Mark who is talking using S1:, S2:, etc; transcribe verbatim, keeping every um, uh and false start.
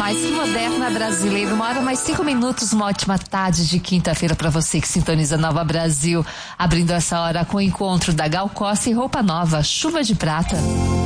S1: mais que moderna brasileira. Uma hora mais cinco minutos, uma ótima tarde de quinta-feira para você que sintoniza Nova Brasil. Abrindo essa hora com o encontro da Gal Costa e roupa nova, chuva de prata.